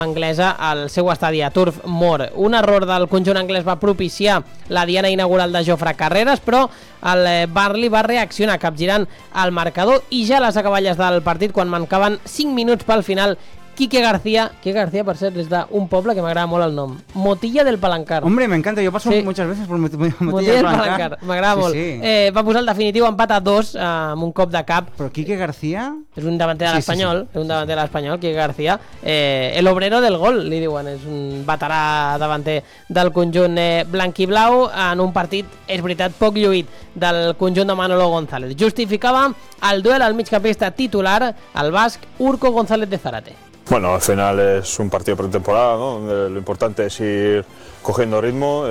anglesa al seu estadi a Turf Moor. Un error del conjunt anglès va propiciar la diana inaugural de Jofre Carreras, però el Burnley va reaccionar capgirant el marcador i ja a les acaballes del partit, quan mancaven 5 minuts pel final, Quique García, per cert, és d'un poble que m'agrada molt el nom, Motilla del Palancar. Hombre, me encanta, yo paso muchas veces por Motilla del Palancar. M'agrada molt. Va posar el definitiu empat a 2 amb un cop de cap. Però Quique García? És un davanter de l'Espanyol, Quique García. El obrero del gol, li diuen, és un veterà davanter del conjunt blanquiblau en un partit, és veritat, poc lluït del conjunt de Manolo González. Justificava el duel al migcampista titular, el basc Urko González de Zárate. Bueno, al final es un partido pretemporada, ¿no? Donde lo importante es ir cogiendo ritmo,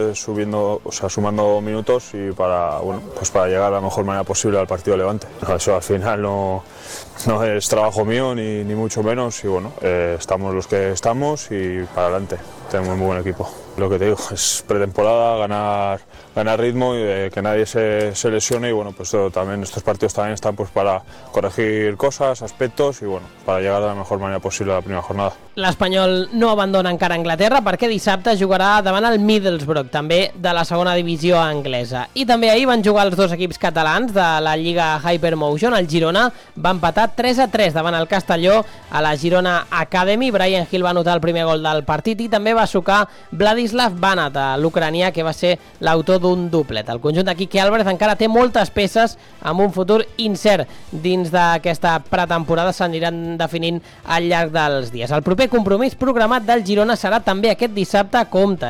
sumando minutos y para llegar a la mejor manera posible al partido de Levante. Eso al final no es trabajo mío ni mucho menos y estamos los que estamos y para adelante. Tenemos muy buen equipo. Lo que te digo es pretemporada, ganar ritmo y que nadie se lesione y estos partidos también están para corregir cosas, aspectos y para llegar de la mejor manera posible a la primera jornada. L'Espanyol no abandona encara Anglaterra perquè dissabte jugarà davant el Middlesbrough, també de la segona divisió anglesa. I també ahir van jugar els dos equips catalans de la Lliga Hypermotion. El Girona va empatar 3-3 davant el Castelló a la Girona Academy. Brian Hill va anotar el primer gol del partit i també va sucar Vladislav Banat, l'ucranià, que va ser l'autor d'un duplet. El conjunt de Quique Álvarez encara té moltes peces amb un futur incert dins d'aquesta pretemporada, s'aniran definint al llarg dels dies. El proper compromís programat del Girona serà també aquest dissabte,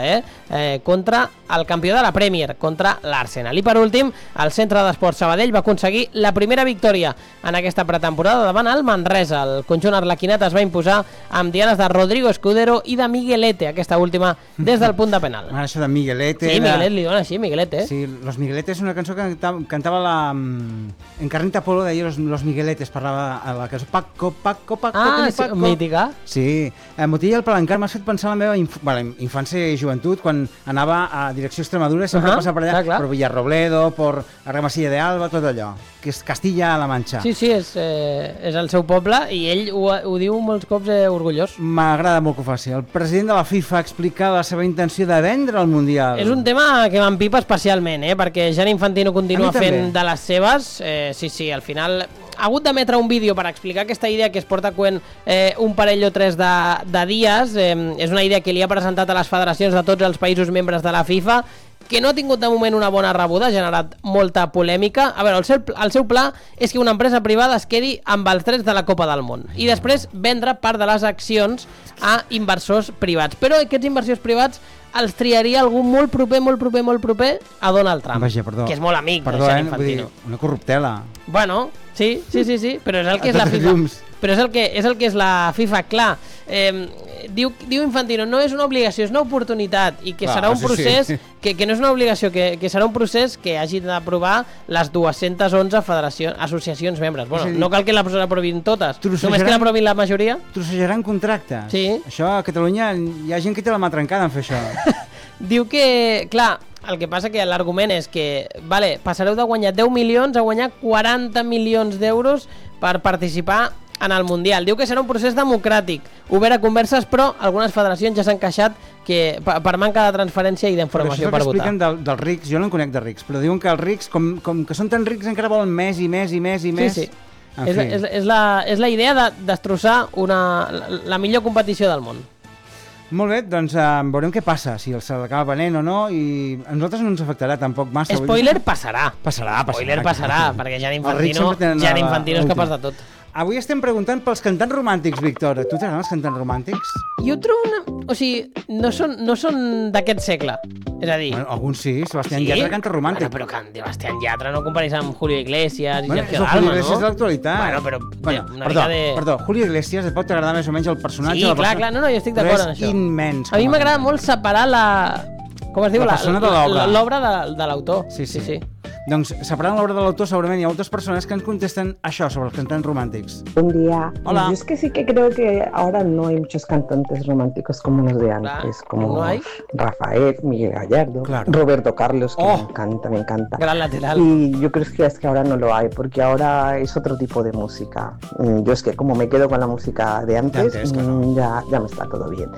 contra el campió de la Premier, contra l'Arsenal. I per últim, el Centre d'Esports Sabadell va aconseguir la primera victòria en aquesta pretemporada davant el Manresa. El conjunt arlequinat es va imposar amb dianes de Rodrigo Escudero i de Miguelete, aquesta última des del punt de penal. Això de Miguelete... Sí, Miguelete li dona així, Miguelete. Sí, Los Migueletes és una cançó que cantava en Carnita Polo, deia Los Migueletes, parlava a la cançó Paco, mítica. Sí, Motilla del Palancar m'ha fet pensar en la meva infància i joventut, quan anava a direcció Extremadura, sempre passava per allà, per Villarrobledo, per Argamasilla de Alba, tot allò, que és Castilla-La Manxa. Sí, és el seu poble i ell ho diu molts cops orgullós. M'agrada molt que ho faci. El president de la FIFA explica la seva intenció de vendre el Mundial. És un tema que m'empipa especialment, perquè Gianni Infantino continua fent de les seves. Sí, al final ha hagut d'emetre un vídeo per explicar aquesta idea que es porta coent un parell o tres de dies. És una idea que li ha presentat a les federacions de tots els països membres de la FIFA, que no ha tingut de moment una bona rebuda, ha generat molta polèmica. A veure, el seu pla és que una empresa privada es quedi amb els drets de la Copa del Món i després vendre part de les accions a inversors privats. Però aquests inversors privats els triaria algú molt proper a Donald Trump, que és molt amic de Gianni Infantino. Una corruptela. Bueno, sí, però és el que és la FIFA. Però és el que és la FIFA, clar. Diu Infantino, no és una obligació, és una oportunitat, i que serà un procés que no és una obligació, que serà un procés que hagi d'aprovar les 211 associacions membres. Bueno, no cal que l'aprovin totes, només que l'aprovin la majoria. Trossejaran contractes. Sí. Això a Catalunya hi ha gent que té la mà trencada en fer això. Diu que, clar, el que passa que l'argument és que passareu de guanyar 10 milions a guanyar 40 milions d'euros per participar en el Mundial. Diu que serà un procés democràtic, obert a converses, però algunes federacions ja s'han queixat per manca de transferència i d'informació per votar. Això que expliquen dels rics, jo no en conec de rics, però diuen que els rics, com que són tan rics, encara volen més i més i més i més. Sí. És la idea de destrossar la millor competició del món. Molt bé, doncs veurem què passa, si se l'acaba venent o no, i a nosaltres no ens afectarà tampoc massa. Spoiler, passarà. Spoiler passarà, perquè Gianni Infantino és capaç de tot. Avui estem preguntant pels cantants romàntics, Víctor. Tu t'agraden els cantants romàntics? Jo trobo no són d'aquest segle. És a dir... Bueno, alguns sí, Sebastián Yatra canta romàntic. Bueno, però Sebastián Yatra no comparis amb Julio Iglesias i Sergio Dalma, no? Julio Iglesias de l'actualitat. Perdó, Julio Iglesias et pot agradar més o menys el personatge. Sí, clar, jo estic d'acord en això. És immens. A mi m'agrada molt separar com es diu? L'obra de l'autor. Sí. Doncs, separant l'obra de l'autor, segurament hi ha moltes persones que ens contesten això sobre els cantants románticos. Buen día. Hola. Yo es que sí que creo que ahora no hay muchos cantantes románticos como los de antes, como ¿no hay? Rafael, Miguel Gallardo, claro. Roberto Carlos, que me encanta. Gran lateral. Y yo creo que es que ahora no lo hay, porque ahora es otro tipo de música. Yo es que como me quedo con la música de antes, claro. ya me está todo bien.